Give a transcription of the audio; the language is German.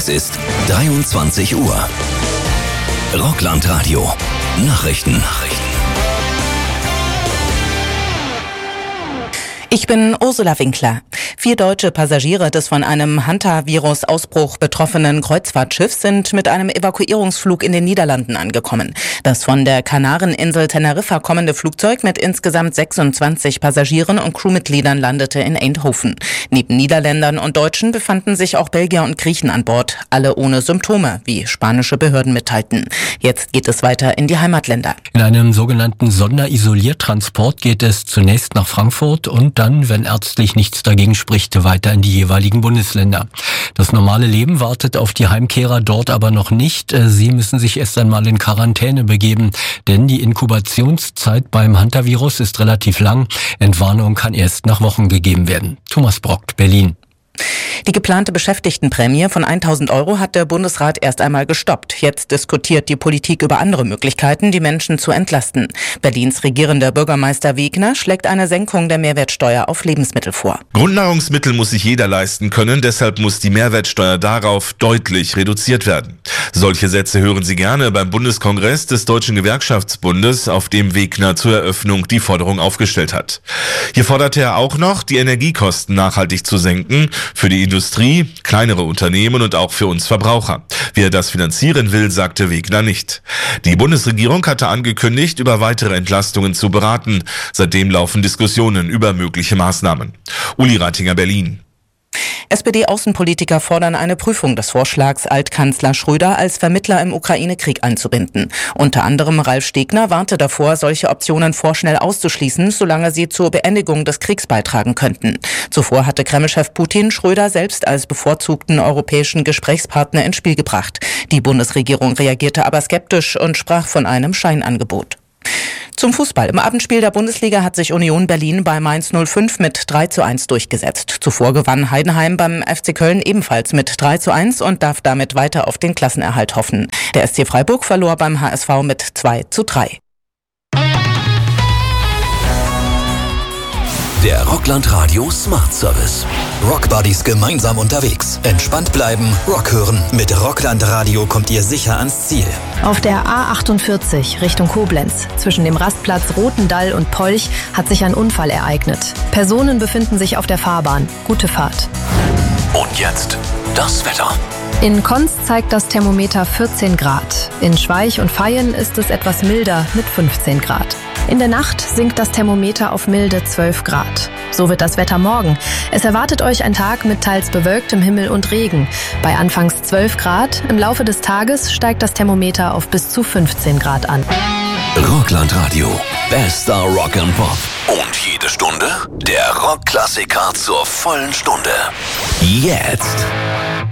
Es ist 23 Uhr. Rockland-Radio. Nachrichten. Ich bin Ursula Winkler. 4 deutsche Passagiere des von einem Hantavirus-Ausbruch betroffenen Kreuzfahrtschiffs sind mit einem Evakuierungsflug in den Niederlanden angekommen. Das von der Kanareninsel Teneriffa kommende Flugzeug mit insgesamt 26 Passagieren und Crewmitgliedern landete in Eindhoven. Neben Niederländern und Deutschen befanden sich auch Belgier und Griechen an Bord, alle ohne Symptome, wie spanische Behörden mitteilten. Jetzt geht es weiter in die Heimatländer. In einem sogenannten Sonderisoliertransport geht es zunächst nach Frankfurt und dann, wenn ärztlich nichts dagegen spricht, weiter in die jeweiligen Bundesländer. Das normale Leben wartet auf die Heimkehrer dort aber noch nicht. Sie müssen sich erst einmal in Quarantäne begeben, denn die Inkubationszeit beim Hantavirus ist relativ lang. Entwarnung kann erst nach Wochen gegeben werden. Thomas Brockt, Berlin. Die geplante Beschäftigtenprämie von 1.000 € hat der Bundesrat erst einmal gestoppt. Jetzt diskutiert die Politik über andere Möglichkeiten, die Menschen zu entlasten. Berlins regierender Bürgermeister Wegner schlägt eine Senkung der Mehrwertsteuer auf Lebensmittel vor. Grundnahrungsmittel muss sich jeder leisten können, deshalb muss die Mehrwertsteuer darauf deutlich reduziert werden. Solche Sätze hören Sie gerne beim Bundeskongress des Deutschen Gewerkschaftsbundes, auf dem Wegner zur Eröffnung die Forderung aufgestellt hat. Hier forderte er auch noch, die Energiekosten nachhaltig zu senken, für die Industrie, kleinere Unternehmen und auch für uns Verbraucher. Wie er das finanzieren will, sagte Wegner nicht. Die Bundesregierung hatte angekündigt, über weitere Entlastungen zu beraten. Seitdem laufen Diskussionen über mögliche Maßnahmen. Uli Ratinger, Berlin. SPD-Außenpolitiker fordern eine Prüfung des Vorschlags, Altkanzler Schröder als Vermittler im Ukraine-Krieg einzubinden. Unter anderem Ralf Stegner warnte davor, solche Optionen vorschnell auszuschließen, solange sie zur Beendigung des Kriegs beitragen könnten. Zuvor hatte Kreml-Chef Putin Schröder selbst als bevorzugten europäischen Gesprächspartner ins Spiel gebracht. Die Bundesregierung reagierte aber skeptisch und sprach von einem Scheinangebot. Zum Fußball. Im Abendspiel der Bundesliga hat sich Union Berlin bei Mainz 05 mit 3:1 durchgesetzt. Zuvor gewann Heidenheim beim FC Köln ebenfalls mit 3:1 und darf damit weiter auf den Klassenerhalt hoffen. Der SC Freiburg verlor beim HSV mit 2:3. Der Rockland-Radio Smart Service. Rockbuddies gemeinsam unterwegs. Entspannt bleiben, Rock hören. Mit Rockland-Radio kommt ihr sicher ans Ziel. Auf der A48 Richtung Koblenz, zwischen dem Rastplatz Rotendall und Polch, hat sich ein Unfall ereignet. Personen befinden sich auf der Fahrbahn. Gute Fahrt. Und jetzt das Wetter. In Konz zeigt das Thermometer 14 Grad. In Schweich und Vaihingen ist es etwas milder mit 15 Grad. In der Nacht sinkt das Thermometer auf milde 12 Grad. So wird das Wetter morgen. Es erwartet euch ein Tag mit teils bewölktem Himmel und Regen. Bei anfangs 12 Grad, im Laufe des Tages steigt das Thermometer auf bis zu 15 Grad an. Rockland-Radio. Bester Rock and Pop. Und jede Stunde der Rockklassiker zur vollen Stunde. Jetzt.